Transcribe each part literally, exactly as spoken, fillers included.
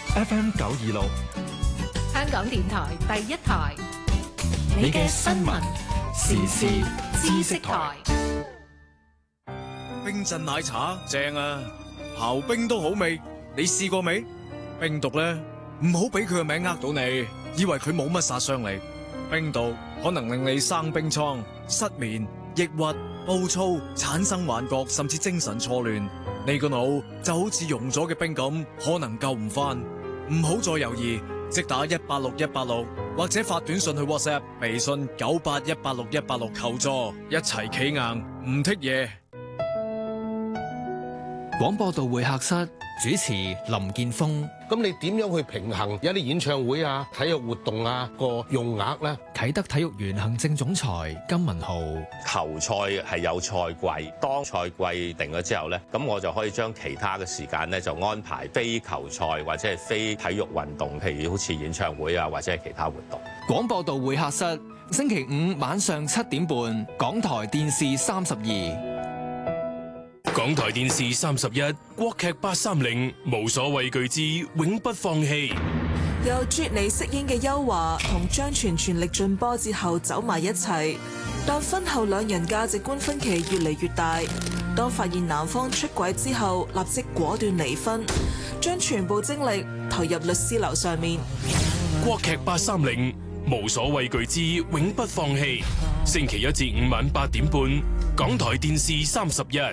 F M 九二六， 香港電台第一台， 你嘅新聞時事知識台。 冰鎮奶茶正啊，刨冰都好味，你試過未？冰毒咧，唔好俾佢嘅名呃到你，以為佢冇乜殺傷力。冰毒可能令你生冰瘡、失眠、抑鬱、暴躁、產生幻覺，甚至精神錯亂。你個腦就好似溶咗嘅冰咁，可能救唔翻。唔好再猶豫，即打一八六一八六，或者發短信去 WhatsApp、微信九八一八六一八六求助，一齊企硬，唔剔嘢。 廣播道會客室主持林健鋒。 咁你點樣去平衡有啲演唱會啊、體育活動啊個用額呢？ 啟德體育園行政總裁金文浩。 球賽係有賽季，當賽季定咗之後呢，咁我就可以將其他嘅時間呢，就安排非球賽或者係非體育運動，譬如好似演唱會啊或者係其他活動。 廣播道會客室星期五晚上七點半，港台電視三十二。 港台電視三十一，國劇八三零，無所畏懼之永不放棄。 由啜尼飾演嘅邱華同張全全力進波之後走埋一齊，但婚後兩人價值觀分歧越嚟越大。當發現男方出軌之後，立即果斷離婚，將全部精力投入律師樓上面。 國劇八三零，無所畏懼之永不放棄。星期一至五晚八點半，港台電視三十一。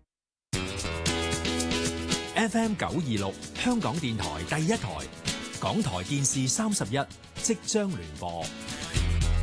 F M 九二六，香港電台第一台，港台電視三十一即將聯播。